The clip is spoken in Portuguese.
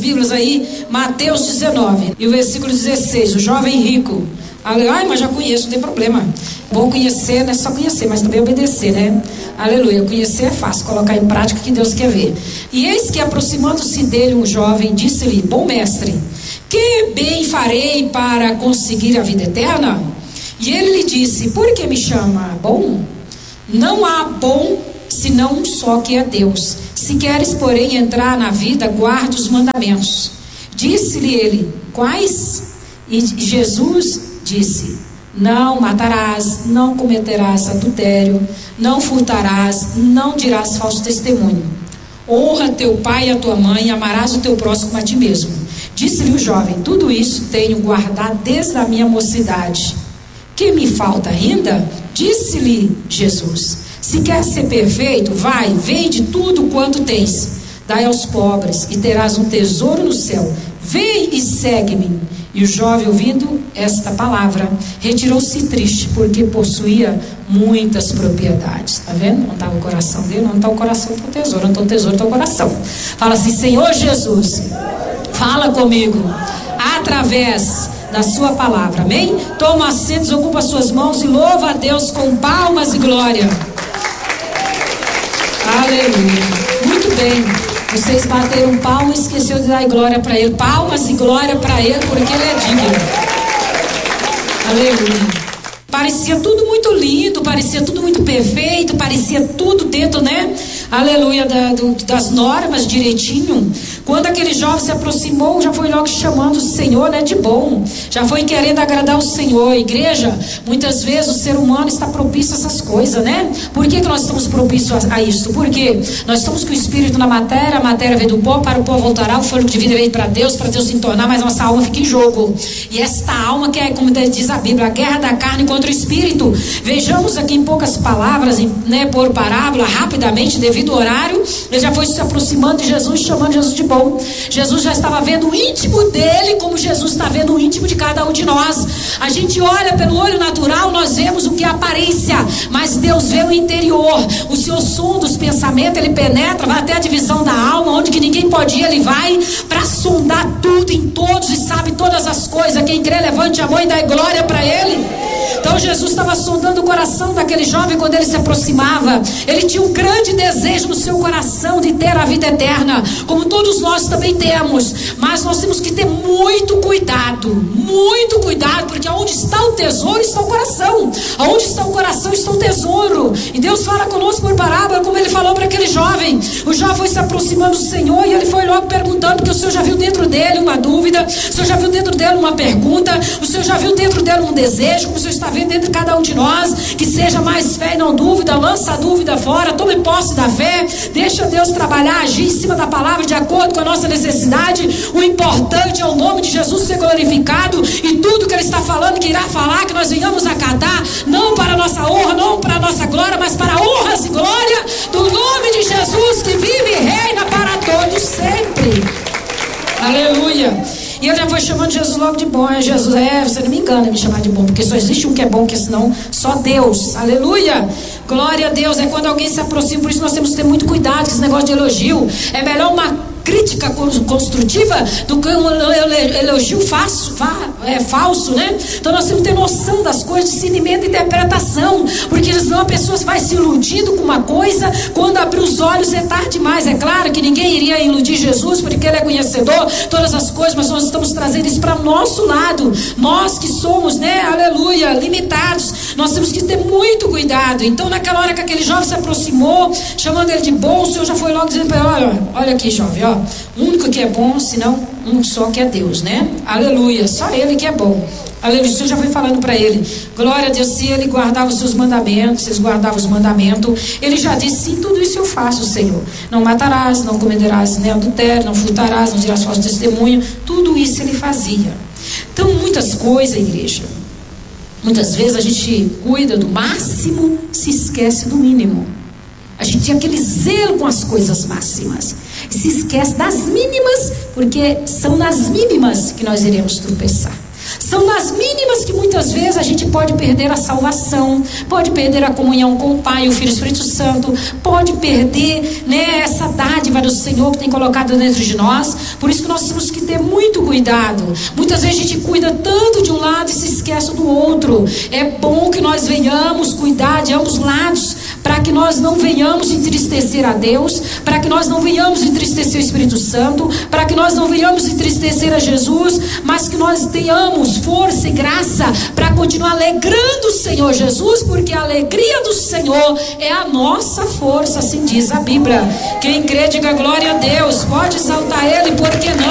Bíblias aí, Mateus 19 e o versículo 16, o jovem rico. Ai, mas já conheço, não tem problema. Bom conhecer, não é só conhecer, mas também obedecer, né? Aleluia, conhecer é fácil, colocar em prática o que Deus quer ver. E eis que, aproximando-se dele um jovem, disse-lhe: bom mestre, que bem farei para conseguir a vida eterna? E ele lhe disse: por que me chama bom? Não há bom senão um só, que é Deus. Se queres, porém, entrar na vida, guarde os mandamentos. Disse-lhe ele: quais? E Jesus disse: não matarás, não cometerás adultério, não furtarás, não dirás falso testemunho. Honra teu pai e a tua mãe, amarás o teu próximo como a ti mesmo. Disse-lhe o jovem: tudo isso tenho guardado desde a minha mocidade. Que me falta ainda? Disse-lhe Jesus: se quer ser perfeito, vai, vende tudo quanto tens, dai aos pobres e terás um tesouro no céu. Vem e segue-me. E o jovem, ouvindo esta palavra, retirou-se triste, porque possuía muitas propriedades. Está vendo? Não está o coração dele, não está o coração para o tesouro, não está o tesouro, está o coração. Fala assim: Senhor Jesus, fala comigo através da sua palavra, amém? Toma assento, ocupa suas mãos e louva a Deus com palmas e glória. Aleluia. Muito bem. Vocês bateram palma e esqueceu de dar glória para ele. Palmas e glória para ele, porque ele é digno. Aleluia. Parecia tudo muito lindo, parecia tudo muito perfeito, parecia tudo dentro, né? Aleluia, das normas direitinho. Quando aquele jovem se aproximou, já foi logo chamando o Senhor, né, de bom. Já foi querendo agradar o Senhor. Igreja, muitas vezes o ser humano está propício a essas coisas, né? Por que nós estamos propícios a isso? Porque nós estamos com o Espírito na matéria, a matéria veio do pó, para o pó voltará, o fôlego de vida veio para Deus se entornar, mas nossa alma fica em jogo. E esta alma que é, como diz a Bíblia, a guerra da carne contra o Espírito. Vejamos aqui em poucas palavras, né, por parábola, rapidamente, devido ao horário, ele já foi se aproximando de Jesus, chamando Jesus de bom. Jesus já estava vendo o íntimo dele, como Jesus está vendo o íntimo de cada um de nós. A gente olha pelo olho natural, nós vemos o que é aparência, mas Deus vê o interior. O Senhor sonda os pensamentos, ele penetra, vai até a divisão da alma, onde que ninguém pode ir, ele vai para sondar tudo em todos e sabe todas as coisas. Quem crê, levante a mão e dá glória para ele. Então Jesus estava sondando o coração daquele jovem quando ele se aproximava. Ele tinha um grande desejo no seu coração de ter a vida eterna, como todos nós também temos. Mas nós temos que ter muito cuidado, porque onde está o tesouro está o coração. Onde está o coração está o tesouro. E Deus fala conosco por parábola, como ele falou para aquele jovem. O jovem foi se aproximando do Senhor e ele foi logo perguntando, porque o Senhor já viu dentro dele uma dúvida, o Senhor já viu dentro dele uma pergunta, o Senhor já viu dentro dele um desejo, como o Senhor está vendo dentro de cada um de nós. Que seja mais fé e não dúvida. Lança a dúvida fora, tome posse da fé, deixa Deus trabalhar, agir em cima da palavra de acordo com a nossa necessidade. O importante é o nome de Jesus ser glorificado, e tudo que ele está falando, que irá falar, que nós venhamos acatar, não para a nossa honra, não para a nossa glória, mas para a honra e glória do nome de Jesus, que vive e reina para todos sempre. Aleluia. E ele já foi chamando Jesus logo de bom. Jesus, você não me engana em me chamar de bom, porque só existe um que é bom, que senão só Deus. Aleluia. Glória a Deus. É quando alguém se aproxima, por isso nós temos que ter muito cuidado com esse negócio de elogio. É melhor uma crítica construtiva do que um elogio falso, né? Então nós temos que ter noção das coisas, discernimento e interpretação, porque senão a pessoa vai se iludindo com uma coisa, quando abrir os olhos é tarde demais. É claro que ninguém iria iludir Jesus, porque ele é conhecedor todas as coisas, mas nós estamos trazendo isso para o nosso lado. Nós que somos, né, aleluia, limitados, nós temos que ter muito cuidado. Então naquela hora que aquele jovem se aproximou, chamando ele de bom, o Senhor já foi logo dizendo para ele: olha aqui, jovem, ó, o único que é bom, senão um só, que é Deus, né? Aleluia, só ele que é bom. Aleluia, o Senhor já foi falando para ele. Glória a Deus, se ele guardava os seus mandamentos, se eles guardavam os mandamentos, ele já disse: sim, tudo isso eu faço, Senhor. Não matarás, não cometerás nem adultério, não furtarás, não dirás falso testemunho. Tudo isso ele fazia. Então muitas coisas, igreja, muitas vezes a gente cuida do máximo, se esquece do mínimo. A gente tem aquele zelo com as coisas máximas e se esquece das mínimas, porque são nas mínimas que nós iremos tropeçar. São nas mínimas que muitas vezes a gente pode perder a salvação, pode perder a comunhão com o Pai, o Filho e o Espírito Santo, pode perder, né, essa dádiva do Senhor que tem colocado dentro de nós, Por isso que nós temos que ter muito cuidado. Muitas vezes a gente cuida tanto de um lado e se esquece do outro. É bom que nós venhamos cuidar de ambos lados, para que nós não venhamos entristecer a Deus, para que nós não venhamos entristecer o Espírito Santo, para que nós não venhamos entristecer a Jesus, mas que nós tenhamos força e graça para continuar alegrando o Senhor Jesus, porque a alegria do Senhor é a nossa força, assim diz a Bíblia. Quem crê, diga glória a Deus. Pode exaltar Ele, porque não.